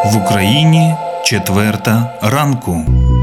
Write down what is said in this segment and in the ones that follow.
В Україні 4:00 ранку.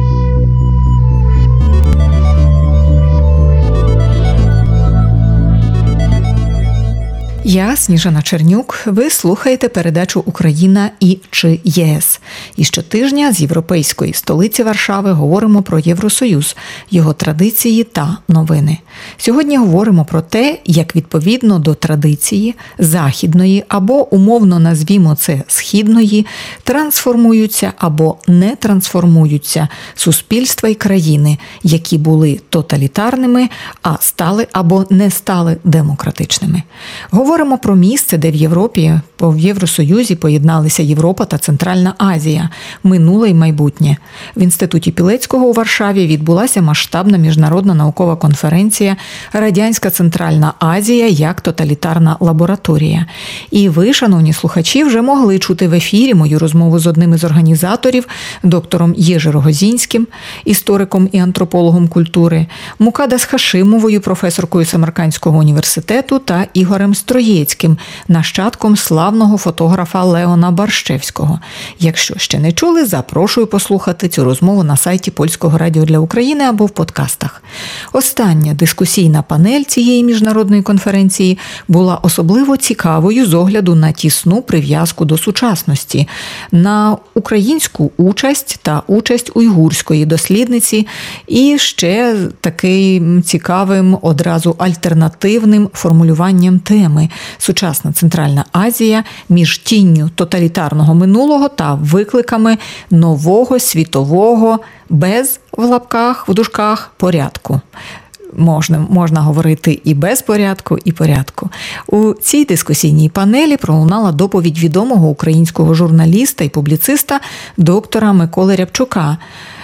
Я, Сніжана Чернюк, ви слухаєте передачу «Україна і чи ЄС». І щотижня з європейської столиці Варшави говоримо про Євросоюз, його традиції та новини. Сьогодні говоримо про те, як відповідно до традиції західної або, умовно назвімо це, східної, трансформуються або не трансформуються суспільства і країни, які були тоталітарними, а стали або не стали демократичними. Говоримо про місце, де в Європі, в Євросоюзі поєдналися Європа та Центральна Азія, минуле й майбутнє. В Інституті Пілецького у Варшаві відбулася масштабна міжнародна наукова конференція «Радянська Центральна Азія як тоталітарна лабораторія». І ви, шановні слухачі, вже могли чути в ефірі мою розмову з одним із організаторів, доктором Єжи Рогозінським, істориком і антропологом культури, Мукаддес Хашимовою, професоркою Самаркандського університету та Ігорем Строєцьким, нащадком славного фотографа Леона Барщевського. Якщо ще не чули, запрошую послухати цю розмову на сайті Польського радіо для України або в подкастах. Остання дискусійна панель цієї міжнародної конференції була особливо цікавою з огляду на тісну прив'язку до сучасності, на українську участь та участь уйгурської дослідниці і ще таким цікавим, одразу альтернативним формулюванням теми «Сучасна Центральна Азія між тінню тоталітарного минулого та викликами нового світового без, в лапках, в дужках, порядку». Можна говорити і без порядку, і порядку. У цій дискусійній панелі пролунала доповідь відомого українського журналіста і публіциста доктора Миколи Рябчука.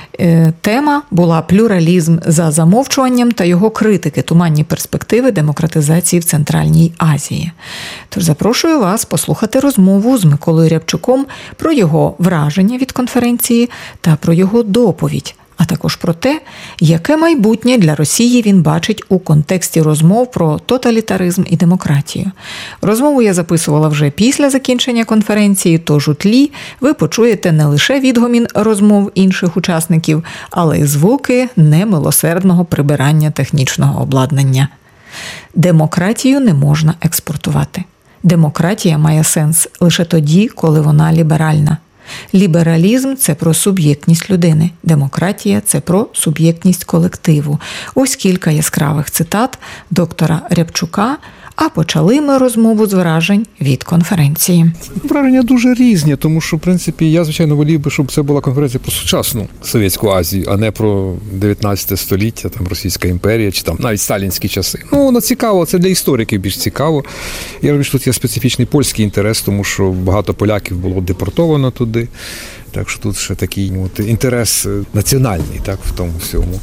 Тема була «Плюралізм за замовчуванням та його критики. Туманні перспективи демократизації в Центральній Азії». Тож запрошую вас послухати розмову з Миколою Рябчуком про його враження від конференції та про його доповідь, а також про те, яке майбутнє для Росії він бачить у контексті розмов про тоталітаризм і демократію. Розмову я записувала вже після закінчення конференції, тож у тлі ви почуєте не лише відгомін розмов інших учасників, але й звуки немилосердного прибирання технічного обладнання. Демократію не можна експортувати. Демократія має сенс лише тоді, коли вона ліберальна. Лібералізм – це про суб'єктність людини, демократія – це про суб'єктність колективу. Ось кілька яскравих цитат доктора Рябчука, а почали ми розмову з вражень від конференції. Враження дуже різні, тому що, в принципі, я, звичайно, волів би, щоб це була конференція про сучасну Совєтську Азію, а не про 19 століття, там, Російська імперія, чи там навіть сталінські часи. Ну, воно цікаво, це для істориків більш цікаво. Я розумію, що тут є специфічний польський інтерес, тому що багато поляків було депортовано туди. Так що тут ще такий інтерес національний, так, в тому всьому.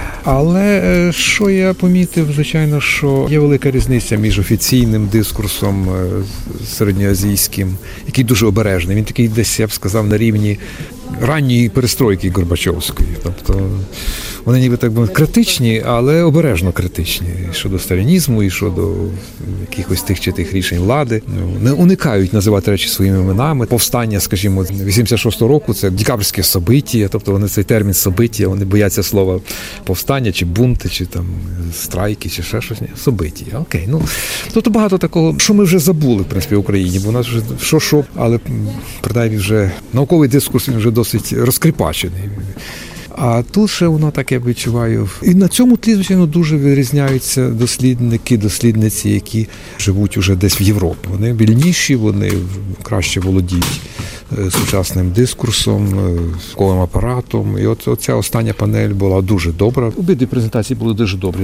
Але що я помітив, звичайно, що є велика різниця між офіційним дискурсом середньоазійським, який дуже обережний. Він такий десь, я б сказав, на рівні ранньої перестройки Горбачовської. Тобто вони ніби так би критичні, але обережно критичні. Щодо сталінізму і щодо якихось тих чи тих рішень влади. Не уникають називати речі своїми іменами. Повстання, скажімо, 86-го року – це декабрьське собиття, тобто вони цей термін собиття, вони бояться слова повстання, чи бунти, чи там страйки, чи ще щось. Собиття, окей. Ну, тобто багато такого, що ми вже забули, в принципі, в Україні, бо у нас вже що, але принаймні вже науковий дискурс він вже досить розкріпачений. А тут ще воно так, я відчуваю. І на цьому тлі, звичайно, дуже вирізняються дослідники, дослідниці, які живуть уже десь в Європі. Вони вільніші, вони краще володіють сучасним дискурсом, науковим апаратом. І от ця остання панель була дуже добра. Обидві презентації були дуже добрі.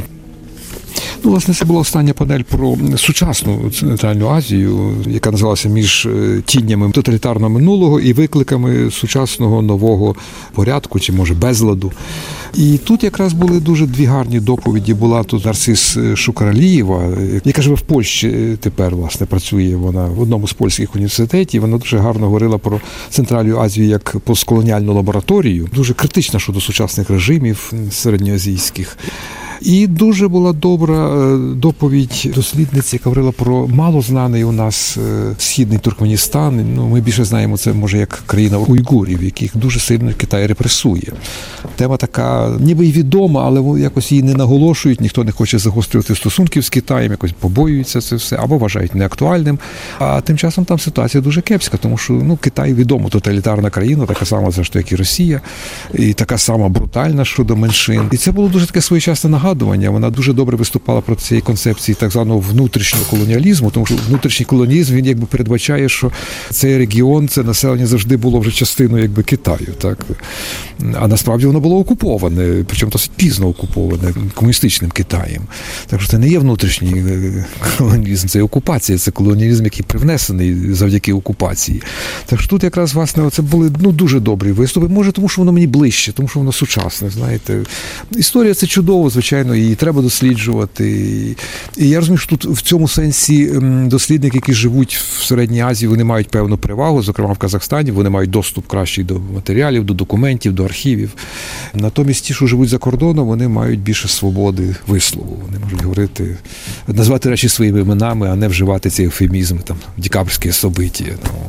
Ну, власне, це була остання панель про сучасну Центральну Азію, яка називалася «Між тіннями тоталітарного минулого і викликами сучасного нового порядку, чи, може, безладу». І тут якраз були дуже дві гарні доповіді. Була тут Нарцис Шукралієва, яка живе в Польщі тепер, власне, працює вона в одному з польських університетів. Вона дуже гарно говорила про Центральну Азію як постколоніальну лабораторію, дуже критична щодо сучасних режимів середньоазійських. І дуже була добра доповідь дослідниці, яка говорила про малознаний у нас східний Туркменістан. Ну, ми більше знаємо це, може, як країна уйгурів, яких дуже сильно Китай репресує. Тема така, ніби й відома, але якось її не наголошують, ніхто не хоче загострювати стосунків з Китаєм, якось побоюються це все, або вважають неактуальним. А тим часом там ситуація дуже кепська, тому що Китай відомо тоталітарна країна, така сама, зрештою, як і Росія, і така сама брутальна щодо меншин. І це було дуже таке своєчасне нагадування. Вона дуже добре виступала проти цієї концепції так званого внутрішнього колоніалізму, тому що внутрішній колоніалізм, він якби передбачає, що цей регіон, це населення завжди було вже частиною Китаю, так? А насправді воно було окуповане, причому досить пізно окуповане комуністичним Китаєм. Так що це не є внутрішній колоніалізм, це окупація, це колоніалізм, який привнесений завдяки окупації. Так що тут якраз, власне, це були дуже добрі виступи. Може, тому що воно мені ближче, тому що воно сучасне, знаєте. Історія – це чудово, звичайно, її треба досліджувати. І я розумію, що тут в цьому сенсі дослідники, які живуть в Середній Азії, вони мають певну перевагу, зокрема в Казахстані, вони мають доступ кращий до матеріалів, до документів, до архівів. Натомість ті, що живуть за кордоном, вони мають більше свободи вислову. Вони можуть говорити, назвати речі своїми іменами, а не вживати цей ефемізм, там, декабрьські собиття.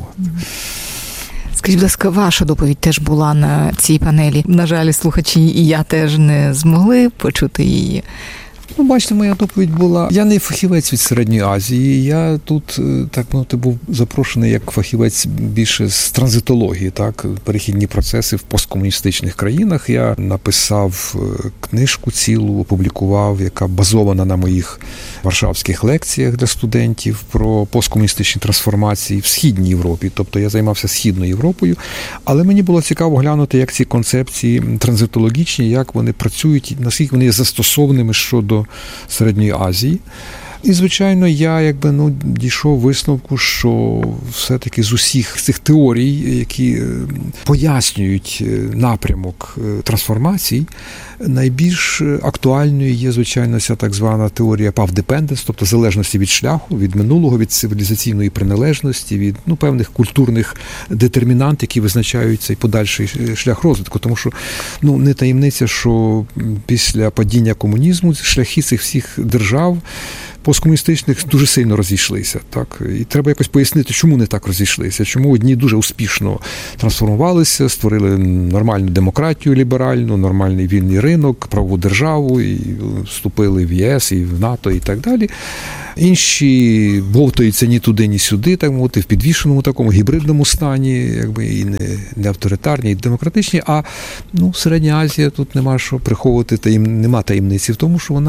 Скажіть, будь ласка, ваша доповідь теж була на цій панелі. На жаль, слухачі і я теж не змогли почути її. Бачите, моя доповідь була. Я не фахівець від Середньої Азії. Я тут був запрошений як фахівець більше з транзитології, так, перехідні процеси в посткомуністичних країнах. Я написав книжку цілу, опублікував, яка базована на моїх варшавських лекціях для студентів про посткомуністичні трансформації в Східній Європі. Тобто я займався Східною Європою, але мені було цікаво глянути, як ці концепції транзитологічні, як вони працюють, наскільки вони є застосованими щодо Середньої Азії. І, звичайно, я дійшов висновку, що все-таки з усіх цих теорій, які пояснюють напрямок трансформацій, найбільш актуальною є, звичайно, ця так звана теорія path dependence, тобто залежності від шляху, від минулого, від цивілізаційної приналежності, від певних культурних детермінантів, які визначають цей подальший шлях розвитку. Тому що не таємниця, що після падіння комунізму шляхи цих всіх держав посткомуністичних дуже сильно розійшлися. Так? І треба якось пояснити, чому не так розійшлися, чому одні дуже успішно трансформувалися, створили нормальну демократію ліберальну, нормальний вільний ринок, правову державу, і вступили в ЄС, і в НАТО, і так далі. Інші бовтаються ні туди, ні сюди, так мовити, в підвішеному такому гібридному стані, і не авторитарні, і демократичні. А Середня Азія, тут нема що приховувати, нема таємниці в тому, що вона